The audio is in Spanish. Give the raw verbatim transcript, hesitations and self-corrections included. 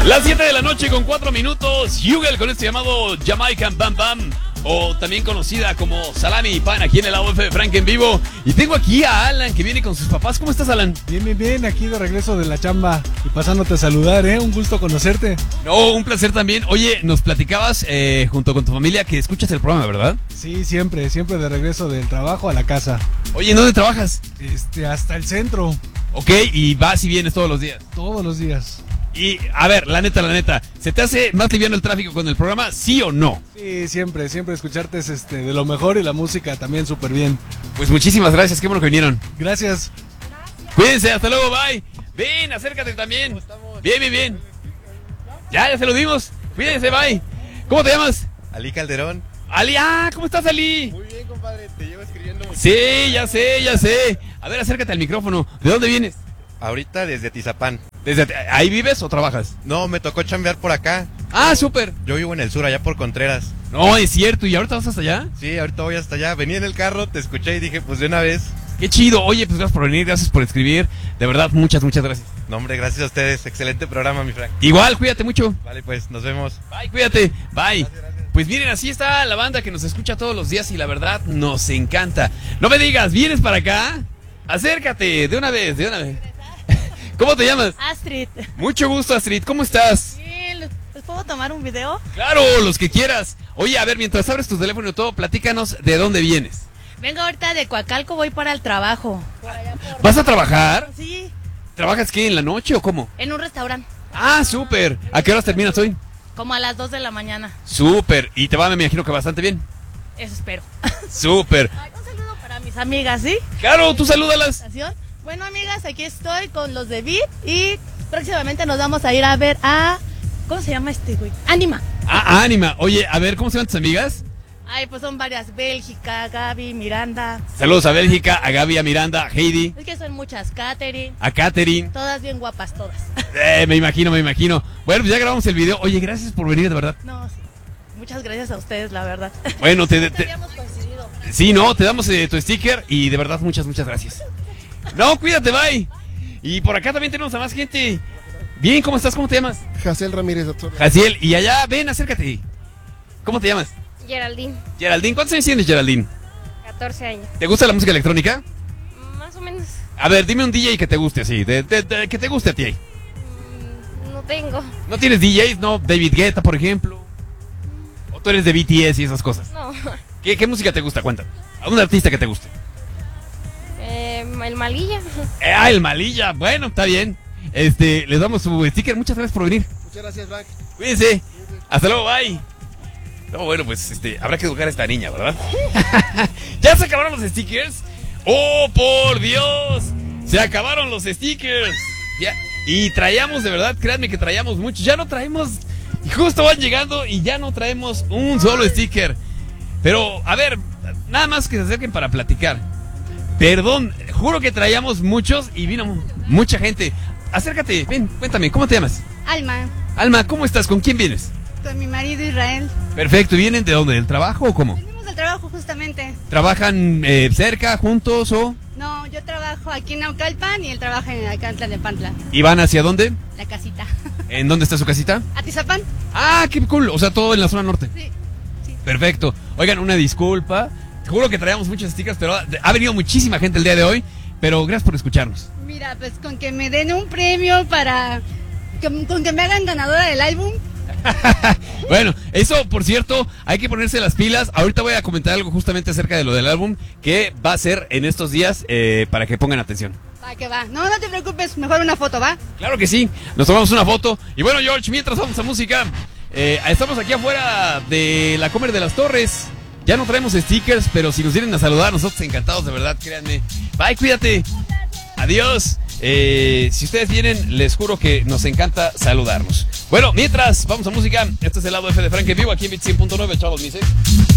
Las siete de la noche con cuatro minutos. Yugel con este llamado Jamaican Bam Bam, o también conocida como Salami y Pan, aquí en el A U F de Frank en vivo. Y tengo aquí a Alan, que viene con sus papás. ¿Cómo estás, Alan? Bien, bien, bien, aquí de regreso de la chamba y pasándote a saludar, ¿eh? Un gusto conocerte. No, un placer también. Oye, nos platicabas eh, junto con tu familia que escuchas el programa, ¿verdad? Sí, siempre, siempre de regreso del trabajo a la casa. Oye, ¿en dónde trabajas? Este, hasta el centro. Ok, y vas y vienes todos los días. Todos los días. Y, a ver, la neta, la neta, ¿se te hace más liviano el tráfico con el programa, sí o no? Sí, siempre, siempre escucharte es este, de lo mejor, y la música también súper bien. Pues muchísimas gracias, qué bueno que vinieron. Gracias. Cuídense, hasta luego, bye. Ven, acércate también. Bien, bien, bien. Ya, ya se lo dimos. Cuídense, bye. ¿Cómo te llamas? Ali Calderón. Ali, ah, ¿cómo estás, Ali? Muy bien, compadre, te llevo escribiendo mucho. Sí, ya sé, ya sé. A ver, acércate al micrófono. ¿De dónde vienes? Ahorita desde Tizapán. ¿Desde ahí vives o trabajas? No, me tocó chambear por acá. Ah, súper. Yo vivo en el sur, allá por Contreras. No, es cierto. ¿Y ahorita vas hasta allá? Sí, ahorita voy hasta allá. Venía en el carro, te escuché y dije, pues de una vez. Qué chido. Oye, pues gracias por venir, gracias por escribir. De verdad, muchas, muchas gracias. No, hombre, gracias a ustedes. Excelente programa, mi Frank. Igual, cuídate mucho. Vale, pues, nos vemos. Bye, cuídate. Bye. Gracias, gracias. Pues miren, así está la banda que nos escucha todos los días y la verdad nos encanta. No me digas, ¿vienes para acá? Acércate, de una vez, de una vez. ¿Cómo te llamas? Astrid. Mucho gusto, Astrid. ¿Cómo estás? Bien, ¿les puedo tomar un video? Claro, los que quieras. Oye, a ver, mientras abres tu teléfono y todo, platícanos de dónde vienes. Vengo ahorita de Coacalco, voy para el trabajo. Por allá por- ¿Vas a trabajar? Sí, ¿Trabajas qué, en la noche o cómo? en un restaurante, Ah, súper. ¿A qué horas terminas hoy? como a las dos de la mañana. Súper. Y te va, me imagino que bastante bien. Eso espero. Súper. Ay, un saludo para mis amigas, ¿sí? Claro, tú salúdalas. Estación. Bueno, amigas, aquí estoy con los de Beat y próximamente nos vamos a ir a ver a... ¿Cómo se llama este güey? Anima. Ah, ánima. Oye, a ver, ¿cómo se llaman tus amigas? Ay, pues son varias. Bélgica, Gaby, Miranda. Saludos a Bélgica, a Gaby, a Miranda, a Heidi, Es que son muchas. Katherine. a Katherine. Todas bien guapas, todas. Eh, me imagino, me imagino. Bueno, pues ya grabamos el video. Oye, gracias por venir, de verdad. No, sí. Muchas gracias a ustedes, la verdad. Bueno, te, Nunca te- habíamos coincidido. sí, no, te damos eh, tu sticker y de verdad muchas, muchas gracias. No, cuídate, bye. Y por acá también tenemos a más gente. Bien, ¿cómo estás? ¿Cómo te llamas? Jaciel Ramírez, doctor. Jaciel, y allá, ven, acércate. ¿Cómo te llamas? Geraldine, Geraldine, ¿cuántos años tienes, Geraldine? catorce años. ¿Te gusta la música electrónica? Más o menos. A ver, dime un D J que te guste, así, de, de- de- que te guste a ti. mm, No tengo. ¿No tienes D Js? ¿No? David Guetta, por ejemplo. ¿O tú eres de B T S y esas cosas? No. ¿Qué, qué música te gusta? Cuéntame. A un artista que te guste. Eh, el Malilla. Eh, ah, el Malilla. Bueno, está bien. Este, les damos su sticker. Muchas gracias por venir. Muchas gracias, Frank. Cuídense. Hasta luego, bye. No, bueno, pues este, habrá que educar a esta niña, ¿verdad? ¿Ya se acabaron los stickers? ¡Oh, por Dios! Se acabaron los stickers. Ya. Y traíamos, de verdad, créanme que traíamos muchos. Ya no traemos. Y justo van llegando y ya no traemos un solo sticker. Pero, a ver, nada más que se acerquen para platicar. Perdón, juro que traíamos muchos y vino mucha gente. Acércate, ven, cuéntame, ¿cómo te llamas? Alma, Alma, ¿cómo estás? ¿Con quién vienes? con mi marido Israel. Perfecto, ¿vienen de dónde? ¿Del trabajo o cómo? Venimos del trabajo justamente. ¿Trabajan eh, cerca, juntos o...? No, yo trabajo aquí en Naucalpan y él trabaja en Alcántara de Pantla, ¿Y van hacia dónde? la casita. ¿En dónde está su casita? ¿Atizapán? Ah, qué cool, o sea, todo en la zona norte. Sí. Perfecto. Oigan, una disculpa. Juro que traíamos muchos stickers, pero ha venido muchísima gente el día de hoy. Pero gracias por escucharnos. Mira, pues con que me den un premio para... Con, con que me hagan ganadora del álbum. Bueno, eso, por cierto, hay que ponerse las pilas. Ahorita voy a comentar algo justamente acerca de lo del álbum que va a ser en estos días eh, para que pongan atención. Va, que va. No, no te preocupes, mejor una foto, ¿va? Claro que sí, nos tomamos una foto. Y bueno, George, mientras vamos a música, eh, estamos aquí afuera de la Comer de las Torres. Ya no traemos stickers, pero si nos vienen a saludar, nosotros encantados, de verdad, créanme. Bye, cuídate. Adiós. Eh, si ustedes vienen, les juro que nos encanta saludarnos. Bueno, mientras, vamos a música. Este es el lado F de Frank en vivo, aquí en cien punto nueve, chavos, mis.